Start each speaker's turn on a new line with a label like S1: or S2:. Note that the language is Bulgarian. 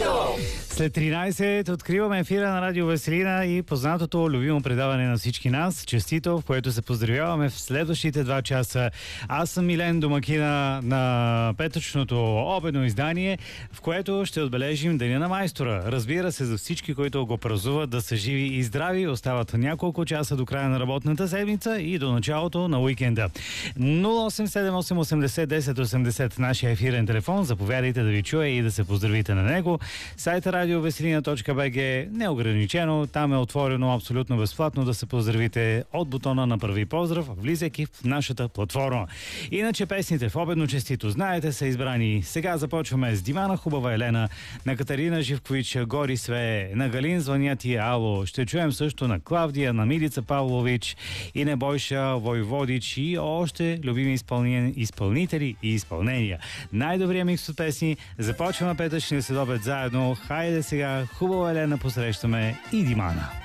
S1: Честито!
S2: След 13 откриваме ефира на Радио Веселина и познатото любимо предаване на всички нас, Честито, в което се поздравяваме в следващите 2 часа. Аз съм Милен, домакина на петъчното обедно издание, в което ще отбележим Деня на майстора. Разбира се, за всички, които го празнуват, да са живи и здрави. Остават няколко часа до края на работната седмица и до началото на уикенда. 0878801080 нашия ефирен телефон. Заповядайте да ви чуе и да се поздравите на него. Сайта radioveselina.bg неограничено. Там е отворено абсолютно безплатно да се поздравите от бутона на първи поздрав, влизайки в нашата платформа. Иначе песните в обедно честито, знаете, са избрани. Сега започваме с Димана Хубава Елена, на Катерина Живкович Гори Свее, на Галин Звъня ти ало. Ще чуем също на Клавдия, на Милица Павлович и Небойша Войводич и още любими изпълнители и изпълнения. Най-добрият микс от песни. Започваме петъчния следобед заедно. Хайде сега, Хубава Елена посрещаме и Димана.